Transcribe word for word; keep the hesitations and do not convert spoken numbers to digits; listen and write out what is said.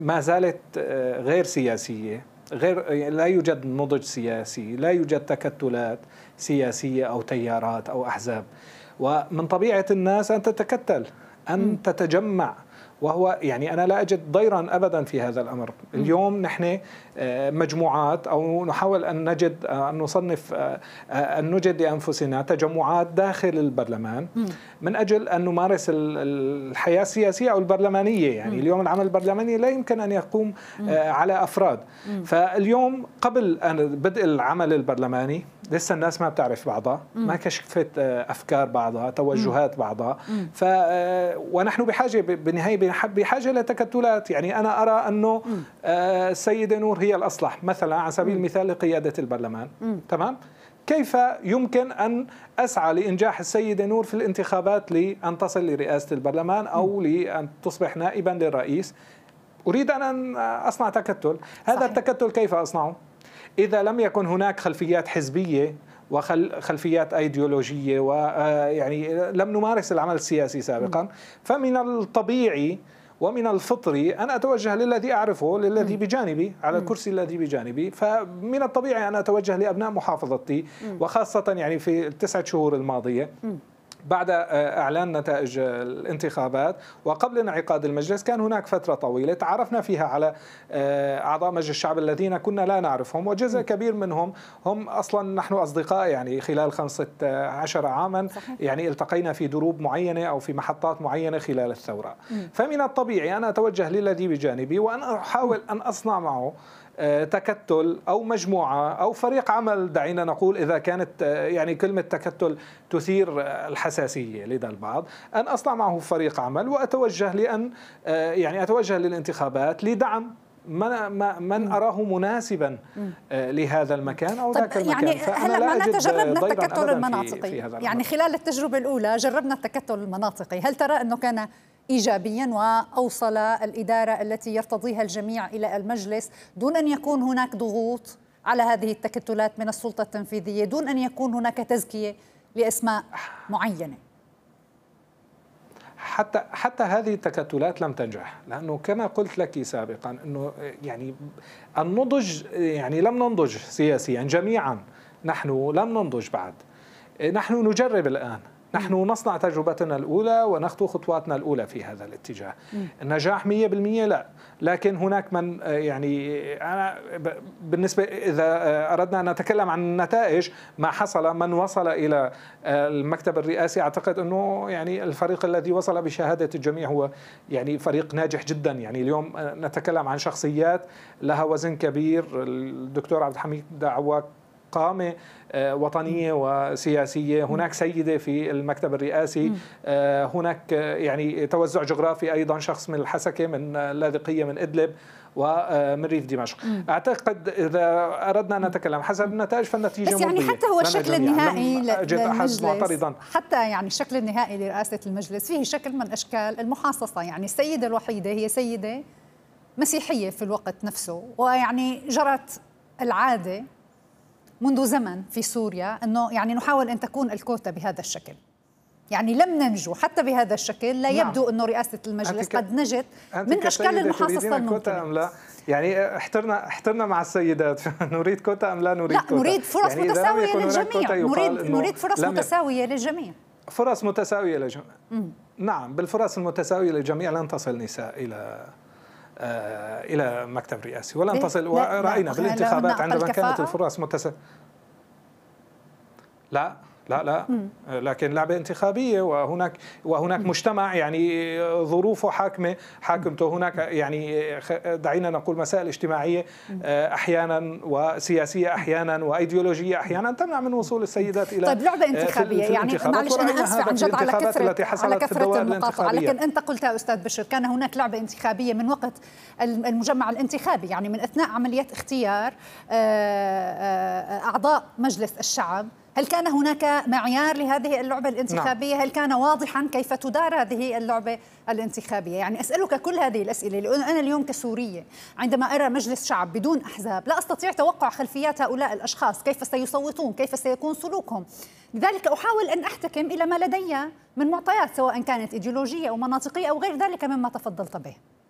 ما زالت غير سياسية، غير لا يوجد نضج سياسي، لا يوجد تكتلات سياسية أو تيارات أو أحزاب، ومن طبيعة الناس أن تتكتل، أن تتجمع، وهو يعني أنا لا أجد ضيرا أبدا في هذا الأمر. اليوم نحن مجموعات أو نحاول أن نجد أن نصنف أن نجد لأنفسنا تجمعات داخل البرلمان من أجل أن نمارس الحياة السياسية أو البرلمانية. يعني اليوم العمل البرلماني لا يمكن أن يقوم على أفراد. فاليوم قبل أن بدء العمل البرلماني لسه الناس ما بتعرف بعضها، ما كشفت أفكار بعضها، توجهات بعضها. ف ونحن بحاجة بالنهاية بحاجة لتكتلات. يعني أنا أرى أنه السيدة نور هي الأصلح مثلا على سبيل المثال لقيادة البرلمان. تمام؟ كيف يمكن أن أسعى لإنجاح السيدة نور في الانتخابات لأن تصل لرئاسة البرلمان أو لأن تصبح نائبا للرئيس؟ أريد أن أصنع تكتل. هذا صحيح. التكتل كيف أصنعه؟ إذا لم يكن هناك خلفيات حزبية وخلفيات أيديولوجية ويعني لم نمارس العمل السياسي سابقا، فمن الطبيعي ومن الفطري أن أتوجه للذي أعرفه، للذي بجانبي على الكرسي الذي بجانبي. فمن الطبيعي أن أتوجه لأبناء محافظتي، وخاصة يعني في التسعة شهور الماضية بعد إعلان نتائج الانتخابات وقبل انعقاد المجلس كان هناك فترة طويلة تعرفنا فيها على أعضاء مجلس الشعب الذين كنا لا نعرفهم، وجزء كبير منهم هم أصلا نحن أصدقاء يعني خلال خمسة عشر عاما. صحيح. يعني التقينا في دروب معينة أو في محطات معينة خلال الثورة. فمن الطبيعي أن أتوجه للذي بجانبي وأن أحاول أن أصنع معه تكتل أو مجموعة أو فريق عمل. دعينا نقول إذا كانت يعني كلمة تكتل تثير الحساسية لدى البعض، أن أصنع معه فريق عمل وأتوجه لأن يعني أتوجه للانتخابات لدعم من من أراه مناسبا لهذا المكان أو ذاك المكان. يعني هلا معنا جربنا التكتل المناطقي، في في يعني خلال التجربة الأولى جربنا التكتل المناطقي، هل ترى أنه كان إيجابيا وأوصل الإدارة التي يرتضيها الجميع إلى المجلس دون أن يكون هناك ضغوط على هذه التكتلات من السلطة التنفيذية، دون أن يكون هناك تزكية لأسماء معينة؟ حتى حتى هذه التكتلات لم تنجح، لأنه كما قلت لك سابقا أنه يعني النضج يعني لم ننضج سياسيا جميعا، نحن لم ننضج بعد، نحن نجرب الآن، نحن نصنع تجربتنا الأولى ونخطو خطواتنا الأولى في هذا الاتجاه. النجاح مية بالمية لا، لكن هناك من يعني أنا بالنسبة إذا أردنا أن نتكلم عن النتائج ما حصل، من وصل إلى المكتب الرئاسي أعتقد أنه يعني الفريق الذي وصل بشهادة الجميع هو يعني فريق ناجح جدا. يعني اليوم نتكلم عن شخصيات لها وزن كبير. الدكتور عبد الحميد عواق قامة وطنية وسياسية، هناك سيدة في المكتب الرئاسي، هناك يعني توزع جغرافي أيضا، شخص من الحسكة من اللاذقية من إدلب ومن ريف دمشق. أعتقد إذا أردنا أن نتكلم حسب النتائج فالنتيجة بس يعني مرضية. حتى هو الشكل النهائي للمجلس معترضا. حتى يعني الشكل النهائي لرئاسة المجلس فيه شكل من أشكال المحاصصة. يعني السيدة الوحيدة هي سيدة مسيحية في الوقت نفسه، ويعني جرت العادة منذ زمن في سوريا أنه يعني نحاول أن تكون الكوتا بهذا الشكل. يعني لم ننجو حتى بهذا الشكل. لا يبدو أنه رئاسة المجلس قد نجت من أشكال المحاصصة الممكنة. يعني احترنا احترنا مع السيدات نريد كوتا أم لا نريد لا كوتا؟ نريد فرص يعني متساوية للجميع. نريد نريد فرص متساوية للجميع. فرص متساوية للجميع. نعم، بالفرص المتساوية للجميع لن تصل نساء إلى آه إلى مكتب رئاسي ولن تصل. ورأينا بالانتخابات عندما كانت الفرص متساوية. لا لا لا مم. لكن لعبة انتخابية، وهناك وهناك مم. مجتمع يعني ظروفه حاكمة حاكمته. هناك يعني دعينا نقول مسائل اجتماعية أحيانا وسياسية أحيانا وأيديولوجية أحيانا تمنع من وصول السيدات إلى طيب لعبة انتخابية. يعني معلش أنا آسفة عن جد على كثرة على كثرة المقاطعة، لكن أنت قلت يا أستاذ بشر كان هناك لعبة انتخابية من وقت المجمع الانتخابي، يعني من أثناء عمليات اختيار أعضاء مجلس الشعب. هل كان هناك معيار لهذه اللعبة الانتخابية؟ نعم. هل كان واضحا كيف تدار هذه اللعبة الانتخابية؟ يعني أسألك كل هذه الأسئلة لأن أنا اليوم كسورية عندما أرى مجلس شعب بدون أحزاب لا أستطيع توقع خلفيات هؤلاء الأشخاص، كيف سيصوتون، كيف سيكون سلوكهم. لذلك أحاول أن أحتكم إلى ما لدي من معطيات سواء كانت إيديولوجية أو مناطقية أو غير ذلك مما تفضلت به.